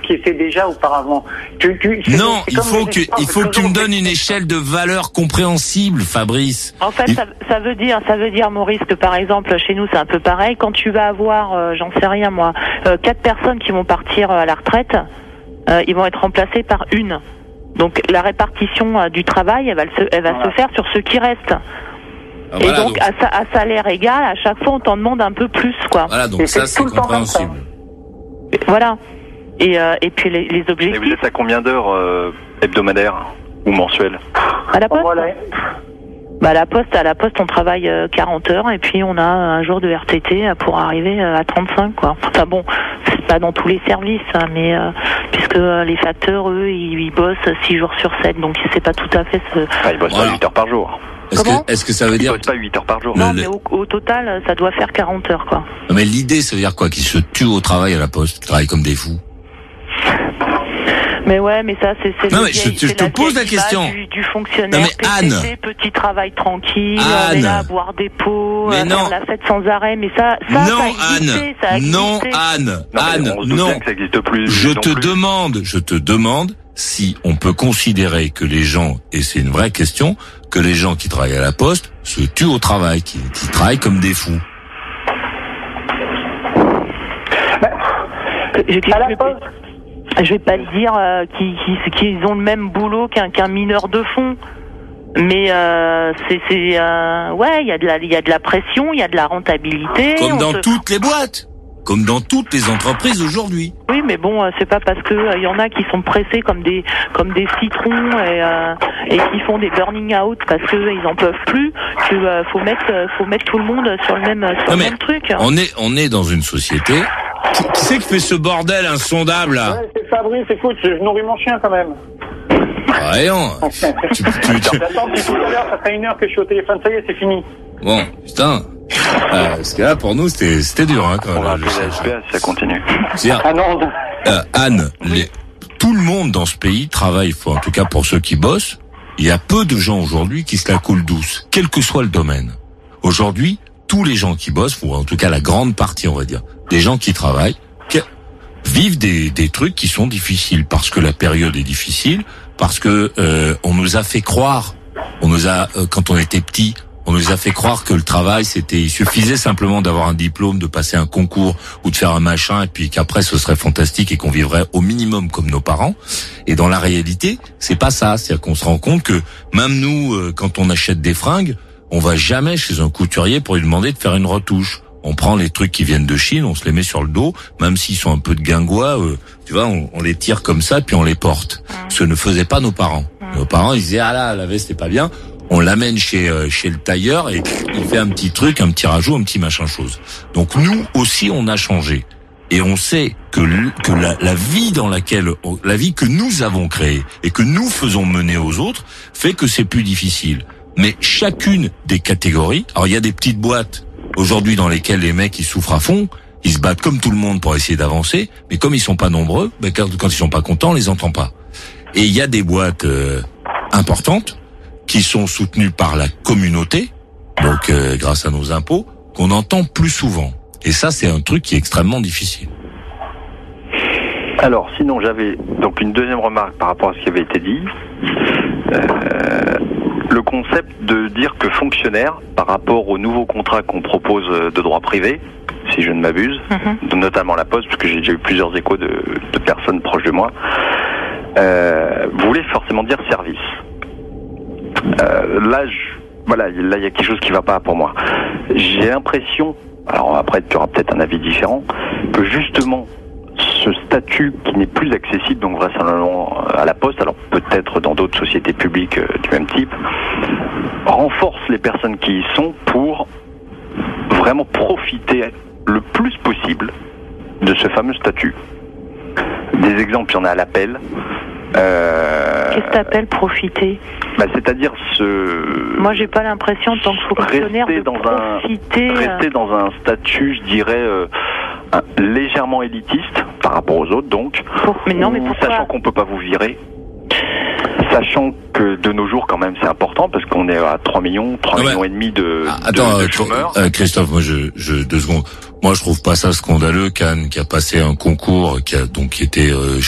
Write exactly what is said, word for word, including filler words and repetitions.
qui étaient déjà auparavant. Tu, tu, c'est, non, c'est il faut que il faut que tu me donnes une échelle de valeur compréhensible, Fabrice. En fait, il... ça, ça veut dire, ça veut dire, Maurice, que par exemple chez nous c'est un peu pareil. Quand tu vas avoir, euh, j'en sais rien moi, euh, quatre personnes qui vont partir à la retraite, euh, ils vont être remplacés par une. Donc la répartition euh, du travail, elle va, se, elle va voilà. se faire sur ceux qui restent. Ah, et voilà, donc, donc... À, à salaire égal, à chaque fois on t'en demande un peu plus, quoi. Voilà, donc et ça c'est compréhensible. Voilà. Et, euh, et puis les, les objectifs. Et vous êtes à combien d'heures euh, hebdomadaires ou mensuelles? À la poste. Voilà. Bah à la poste, à la poste on travaille euh, quarante heures et puis on a un jour de R T T pour arriver à trente-cinq, quoi. Enfin bon, c'est pas dans tous les services, hein, mais euh, puisque euh, les facteurs eux ils, ils bossent six jours sur sept, donc c'est pas tout à fait ce. Ah, ils bossent voilà. pas huit heures par jour. Est-ce que, est-ce que ça veut dire... Ils bossent pas huit heures par jour. Non, le... mais au, au total, ça doit faire quarante heures, quoi. Mais l'idée, ça veut dire quoi? Qu'ils se tuent au travail à la poste, qu'ils travaillent comme des fous. Mais ouais, mais ça, c'est... c'est non, le mais vieil, je, je te la pose la question. Du, du fonctionnaire, non, mais Anne... P T C, petit travail tranquille, Anne... on est là à boire des pots, mais à non. faire la fête sans arrêt, mais ça, ça, non, ça a existé, Anne. ça a existé. Non, Anne, non, Anne, non. Ça existe plus, je te plus. demande, je te demande si on peut considérer que les gens, et c'est une vraie question, que les gens qui travaillent à la poste se tuent au travail, qui, qui travaillent comme des fous. Bah, je, je, à la poste. Je vais pas te dire euh, qu'ils, qu'ils, qu'ils ont le même boulot qu'un, qu'un mineur de fond, mais euh, c'est, c'est euh, ouais, il y a de la, il y a de la pression, il y a de la rentabilité. Comme dans se... toutes les boîtes, comme dans toutes les entreprises aujourd'hui. Oui, mais bon, c'est pas parce que il euh, y en a qui sont pressés comme des, comme des citrons et, euh, et qui font des burning out parce que ils en peuvent plus, que euh, faut mettre, faut mettre tout le monde sur le même, sur non, le même truc. On est, on est dans une société. Qui, qui c'est qui fait ce bordel insondable là? Ouais, c'est Fabrice, écoute, je nourris mon chien quand même. Voyons. tu, tu, tu... Attends, puis tout à l'heure, ça fait une heure que je suis au téléphone, ça y est, c'est fini. Bon, putain. Euh, parce que là, pour nous, c'était, c'était dur, hein, quand même. Le S P A, ça continue. Ah non. Euh, Anne, les, tout le monde dans ce pays travaille, en tout cas pour ceux qui bossent. Il y a peu de gens aujourd'hui qui se la coulent douce, quel que soit le domaine. Aujourd'hui, tous les gens qui bossent, ou en tout cas la grande partie, on va dire, des gens qui travaillent, qui vivent des, des trucs qui sont difficiles parce que la période est difficile, parce que euh, on nous a fait croire, on nous a euh, quand on était petit, on nous a fait croire que le travail c'était, il suffisait simplement d'avoir un diplôme, de passer un concours ou de faire un machin, et puis qu'après ce serait fantastique et qu'on vivrait au minimum comme nos parents. Et dans la réalité, c'est pas ça. C'est-à-dire qu'on se rend compte que même nous, euh, quand on achète des fringues, on va jamais chez un couturier pour lui demander de faire une retouche. On prend les trucs qui viennent de Chine, on se les met sur le dos, même s'ils sont un peu de guingois, euh, tu vois, on, on les tire comme ça, puis on les porte. Ce ne faisaient pas nos parents. Nos parents, ils disaient, ah là, la veste, c'est pas bien. On l'amène chez euh, chez le tailleur et il fait un petit truc, un petit rajout, un petit machin chose. Donc nous aussi, on a changé. Et on sait que, que la, la vie dans laquelle, la vie que nous avons créée et que nous faisons mener aux autres fait que c'est plus difficile. Mais chacune des catégories, alors il y a des petites boîtes aujourd'hui dans lesquelles les mecs ils souffrent à fond, ils se battent comme tout le monde pour essayer d'avancer, mais comme ils sont pas nombreux, ben quand, quand ils sont pas contents, on les entend pas. Et il y a des boîtes euh, importantes qui sont soutenues par la communauté, donc euh, grâce à nos impôts, qu'on entend plus souvent. Et ça, c'est un truc qui est extrêmement difficile. Alors, sinon, j'avais donc une deuxième remarque par rapport à ce qui avait été dit. Euh, le concept de dire que fonctionnaire, par rapport aux nouveaux contrats qu'on propose de droit privé, si je ne m'abuse, mm-hmm. notamment la Poste, parce que j'ai déjà eu plusieurs échos de, de personnes proches de moi, euh, voulait forcément dire service. Euh, là, je, voilà, là, il y a quelque chose qui ne va pas pour moi. J'ai l'impression, alors après, tu auras peut-être un avis différent, que justement, ce statut qui n'est plus accessible, donc vraisemblablement à la Poste, alors peut-être dans d'autres sociétés publiques euh, du même type, renforce les personnes qui y sont pour vraiment profiter le plus possible de ce fameux statut. Des exemples, il y en a à l'appel. Euh, Qu'est-ce que t'appelles profiter? Bah, c'est-à-dire ce. Moi, j'ai pas l'impression, en tant que fonctionnaire, rester de dans profiter. Un, rester dans un statut, je dirais, euh, un, légèrement élitiste par rapport aux autres, donc. Pour, mais non, mais pourquoi? Sachant qu'on peut pas vous virer. Sachant que de nos jours, quand même, c'est important parce qu'on est à trois millions, trois non, millions et demi de, ah, attends, de, de chômeurs. Euh, Christophe, moi, je, je, deux secondes. Moi, je trouve pas ça scandaleux qu'Anne, qui a passé un concours, qui a donc qui était euh,